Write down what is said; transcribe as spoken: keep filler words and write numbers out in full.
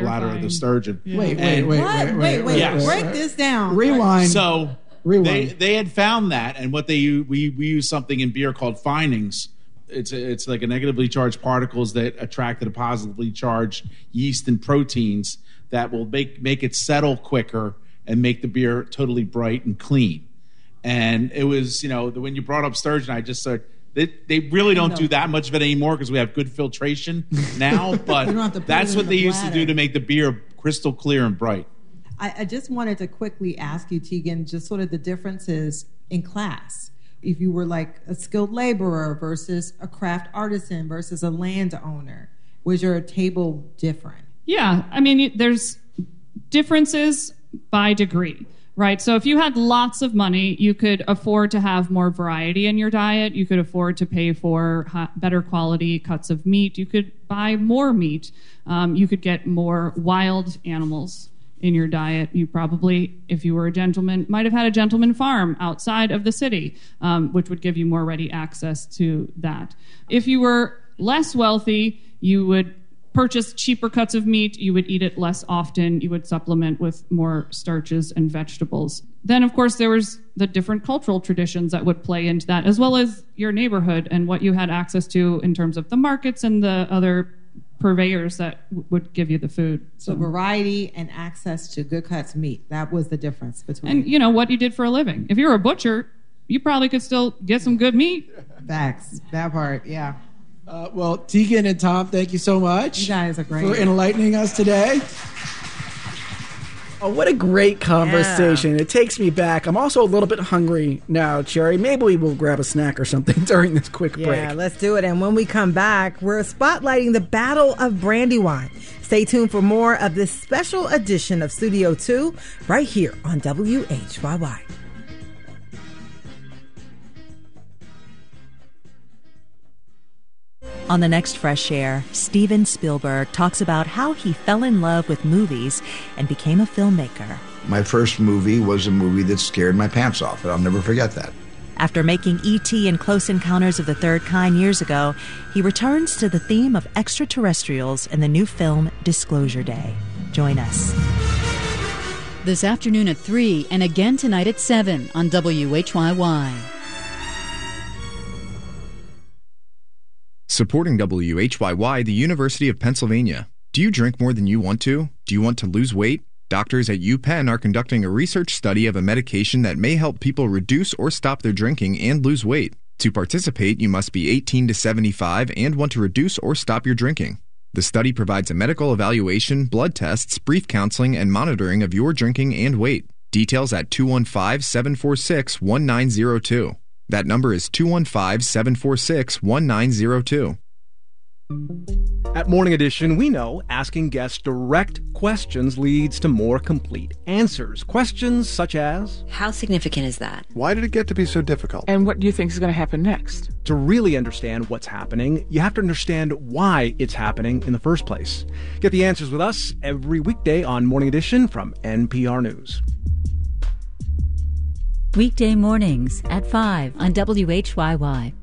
bladder of the sturgeon. Yeah. Wait, wait, wait, what? wait, wait, wait, wait. Yes. Break this down. Rewind. So Rewind. they they had found that, and what they u- we we use something in beer called finings. It's a, it's like a negatively charged particles that attract the positively charged yeast and proteins that will make make it settle quicker and make the beer totally bright and clean. And it was, you know, when you brought up sturgeon, I just said they, they really don't No. do that much of it anymore because we have good filtration now. But You don't have to put that's it in what the they used to bladder. do to make the beer crystal clear and bright. I, I just wanted to quickly ask you, Tegan, just sort of the differences in class. If you were like a skilled laborer versus a craft artisan versus a landowner, was your table different? Yeah, I mean, there's differences by degree, right? So if you had lots of money, you could afford to have more variety in your diet. You could afford to pay for ha- better quality cuts of meat. You could buy more meat. Um, you could get more wild animals in your diet. You probably, if you were a gentleman, might have had a gentleman farm outside of the city, um, which would give you more ready access to that. If you were less wealthy, you would purchase cheaper cuts of meat. You would eat it less often. You would supplement with more starches and vegetables. Then, of course, there was the different cultural traditions that would play into that, as well as your neighborhood and what you had access to in terms of the markets and the other purveyors that w- would give you the food. So variety and access to good cuts meat. That was the difference between. And, you know, what you did for a living. If you were a butcher, you probably could still get some good meat. Facts. That part, yeah. Uh, well, Tegan and Tom, thank you so much. You guys are great. For enlightening us today. Oh, what a great conversation. Yeah. It takes me back. I'm also a little bit hungry now, Cherry. Maybe we will grab a snack or something during this quick yeah, break. Yeah, let's do it. And when we come back, we're spotlighting the Battle of Brandywine. Stay tuned for more of this special edition of Studio two right here on W H Y Y. On the next Fresh Air, Steven Spielberg talks about how he fell in love with movies and became a filmmaker. My first movie was a movie that scared my pants off, and I'll never forget that. After making E T and Close Encounters of the Third Kind years ago, he returns to the theme of extraterrestrials in the new film Disclosure Day. Join us. This afternoon at three and again tonight at seven on W H Y Y. Supporting W H Y Y, the University of Pennsylvania. Do you drink more than you want to? Do you want to lose weight? Doctors at UPenn are conducting a research study of a medication that may help people reduce or stop their drinking and lose weight. To participate, you must be eighteen to seventy-five and want to reduce or stop your drinking. The study provides a medical evaluation, blood tests, brief counseling, and monitoring of your drinking and weight. Details at two one five, seven four six, one nine zero two. That number is two one five, seven four six, one nine zero two. At Morning Edition, we know asking guests direct questions leads to more complete answers. Questions such as, how significant is that? Why did it get to be so difficult? And what do you think is going to happen next? To really understand what's happening, you have to understand why it's happening in the first place. Get the answers with us every weekday on Morning Edition from N P R News. Weekday mornings at five on W H Y Y.